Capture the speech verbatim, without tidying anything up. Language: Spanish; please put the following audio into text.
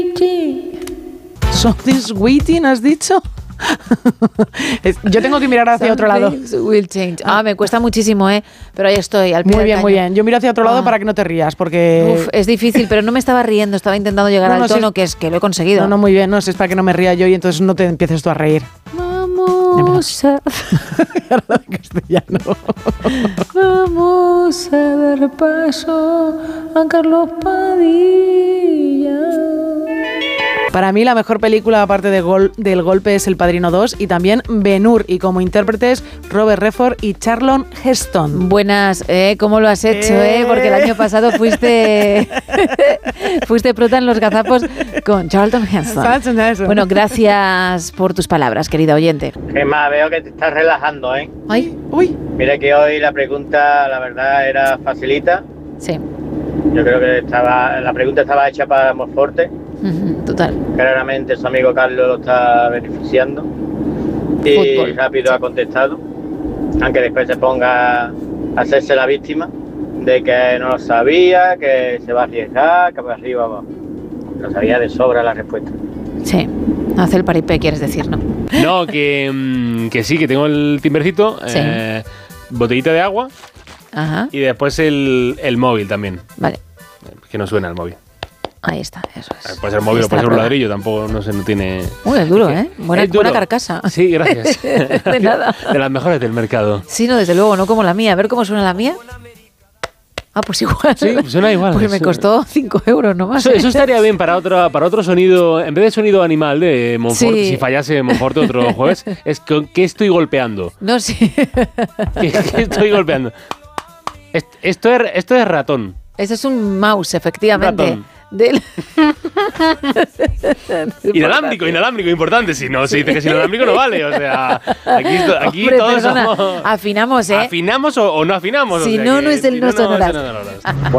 Something's waiting, ¿has dicho? Yo tengo que mirar hacia otro lado. Will change. Ah, me cuesta muchísimo, ¿eh? Pero ahí estoy, al pie Muy del bien, cañón. muy bien. Yo miro hacia otro lado Ah. para que no te rías, porque... Uf, es difícil, pero no me estaba riendo, estaba intentando llegar No, no, al tono sí. que es que lo he conseguido. No, no, muy bien. No, es para que no me ría yo y entonces no te empieces tú a reír. Vamos a... Ahora de castellano. Vamos a dar paso a Carlos Padilla. Para mí la mejor película aparte de gol, del golpe es El Padrino dos y también Ben-Hur, y como intérpretes Robert Redford y Charlton Heston. Buenas, ¿eh? ¿Cómo lo has hecho, Eh. eh? Porque el año pasado fuiste fuiste prota en Los Gazapos con Charlton Heston. Bueno, gracias por tus palabras, querida oyente. Gemma, veo que te estás relajando, ¿eh? Ay, Uy, Mira que hoy la pregunta, la verdad, era facilita. sí, Yo creo que estaba, la pregunta estaba hecha para Monforte. ujú, total. Claramente su amigo Carlos lo está beneficiando. Y Fútbol, rápido sí. ha contestado. Aunque después se ponga a hacerse la víctima de que no lo sabía, que se va a arriesgar, que para arriba va. Lo sabía de sobra la respuesta. Sí, hace el paripé, quieres decir, ¿no? No, que, mm, que sí, que tengo el timbercito, Sí. eh, botellita de agua Ajá, y después el, el móvil también. vale, Que no suena el móvil. ahí está, eso es. Puede ser el móvil Ahí o está puede la ser un prueba. ladrillo, tampoco, no sé, no tiene... Uy, es duro, ¿eh? Buena, Es duro. buena carcasa. Sí, gracias. De nada. De las mejores del mercado. Sí, no, desde luego, no como la mía. A ver cómo suena la mía. Ah, pues igual. Sí, suena igual. Porque me Suena- costó cinco euros nomás. Eso, eso estaría bien para otro, para otro sonido, en vez de sonido animal de Monfort, Sí. si fallase Monfort otro jueves, es que, ¿qué estoy golpeando? No, sí. ¿Qué, qué estoy golpeando? Est- Esto es, esto es ratón. Eso es un mouse, efectivamente. Ratón. Del... Inalámbrico, inalámbrico, importante. Si no se dice que es inalámbrico, no vale. O sea, aquí, aquí Hombre, todos perdona, somos... afinamos, ¿eh? ¿Afinamos o, o no afinamos? Si O sea no, que no es del si no sonoras. no sonoras.